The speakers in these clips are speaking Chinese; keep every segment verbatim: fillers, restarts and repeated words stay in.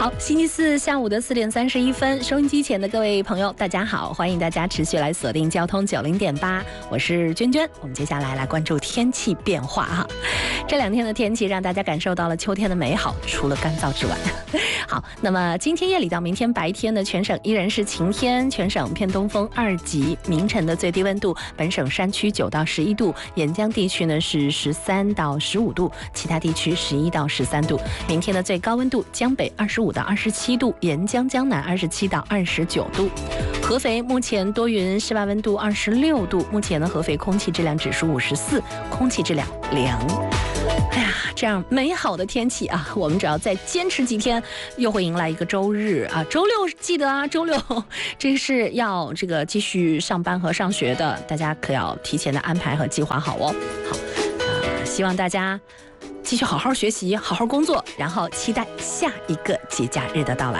好，星期四下午的四点三十一分，收音机前的各位朋友，大家好，欢迎大家持续来锁定交通九零点八，我是娟娟。我们接下来来关注天气变化哈。这两天的天气让大家感受到了秋天的美好，除了干燥之外。好，那么今天夜里到明天白天呢，全省依然是晴天，全省偏东风二级，明晨的最低温度，本省山区九到十一度，沿江地区呢是十三到十五度，其他地区十一到十三度。明天的最高温度，江北二十五到二十七度，沿江江南二十七到二十九度。合肥目前多云，室外温度二十六度，目前呢合肥空气质量指数五十四，空气质量良。哎呀，这样美好的天气啊，我们只要再坚持几天，又会迎来一个周日啊。周六记得啊，周六这是要这个继续上班和上学的，大家可要提前的安排和计划好哦。好，呃，希望大家继续好好学习，好好工作，然后期待下一个节假日的到来。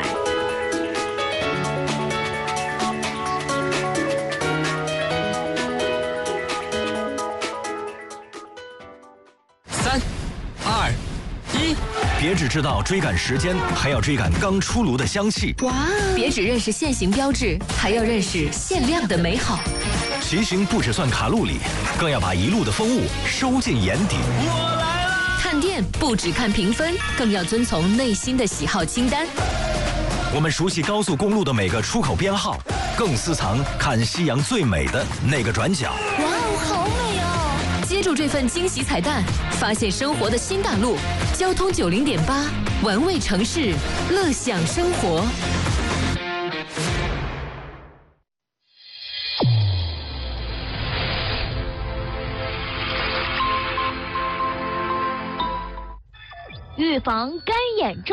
三、二、一， 别只知道追赶时间，还要追赶刚出炉的香气。 哇！别只认识限行标志，还要认识限量的美好。 骑行不只算卡路里，更要把一路的风物收进眼底。 我来啦！ 看店不只看评分，更要遵从内心的喜好清单。 我们熟悉高速公路的每个出口编号，更私藏看夕阳最美的那个转角。 哇哦，好美哦！接住这份惊喜彩蛋，发现生活的新大陆。交通九零点八，玩味城市，乐享生活。 预防干眼症。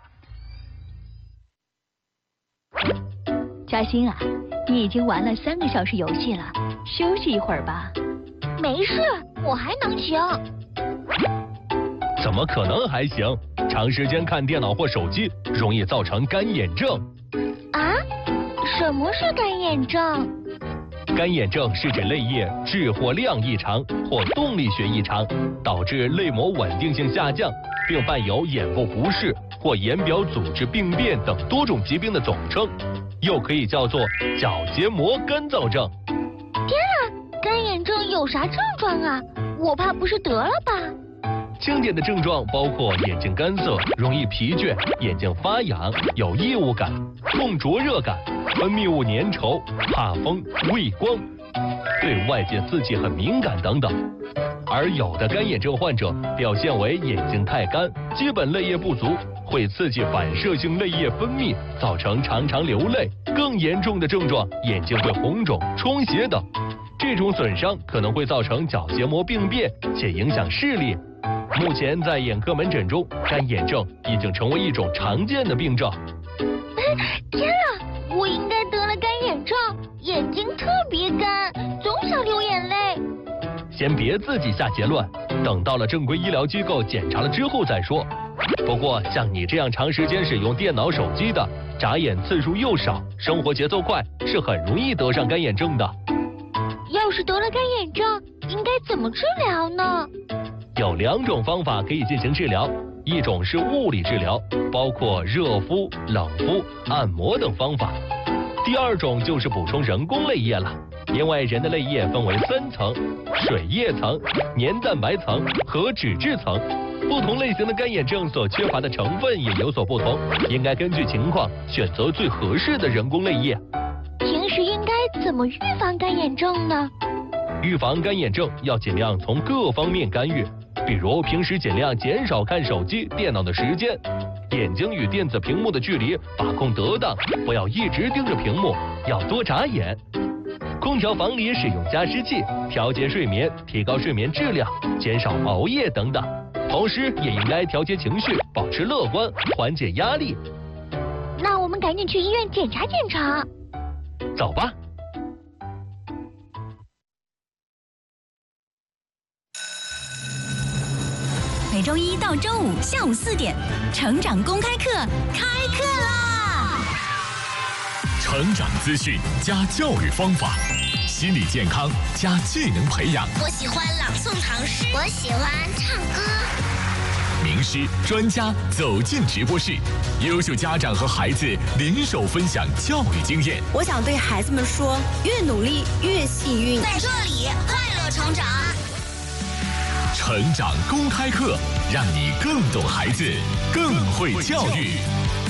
嘉欣啊，你已经玩了三个小时游戏了，休息一会儿吧。 没事，我还能行。 怎么可能还行？长时间看电脑或手机容易造成干眼症。 啊？什么是干眼症？ 干眼症是指泪液质或量异常或动力学异常，导致泪膜稳定性下降，并伴有眼部不适或眼表组织病变等多种疾病的总称，又可以叫做角结膜干燥症。 天啊，干眼症有啥症状啊？我怕不是得了吧？ 经典的症状包括眼睛干涩、容易疲倦、眼睛发痒、有异物感、痛灼热感、分泌物粘稠、怕风、畏光、对外界刺激很敏感等等。而有的干眼症患者表现为眼睛太干，基本泪液不足，会刺激反射性泪液分泌，造成常常流泪。更严重的症状，眼睛会红肿、充血等。这种损伤可能会造成角结膜病变，且影响视力。目前在眼科门诊中，干眼症已经成为一种常见的病症。 天啊，我应该得了干眼症，眼睛特别干，总想流眼泪。 先别自己下结论，等到了正规医疗机构检查了之后再说。不过像你这样长时间使用电脑手机的，眨眼次数又少，生活节奏快，是很容易得上干眼症的。 要是得了干眼症，应该怎么治疗呢？ 有两种方法可以进行治疗，一种是物理治疗，包括热敷、冷敷、按摩等方法。第二种就是补充人工泪液了，因为人的泪液分为三层：水液层、黏蛋白层和脂质层。不同类型的干眼症所缺乏的成分也有所不同，应该根据情况选择最合适的人工泪液。 平时应该怎么预防干眼症呢？ 预防干眼症要尽量从各方面干预，比如平时尽量减少看手机、电脑的时间，眼睛与电子屏幕的距离把控得当，不要一直盯着屏幕，要多眨眼。空调房里使用加湿器，调节睡眠，提高睡眠质量，减少熬夜等等。同时也应该调节情绪，保持乐观，缓解压力。 那我们赶紧去医院检查检查。 走吧。 每周一到周五下午四点，成长公开课开课啦！ 成长资讯加教育方法，心理健康加技能培养。 我喜欢朗诵唐诗，我喜欢唱歌。 名名师、专家走进直播室，优秀家长和孩子联手分享教育经验。 我想对孩子们说，越努力越幸运， 在这里快乐成长。 成长公开课，让你更懂孩子，更会教育。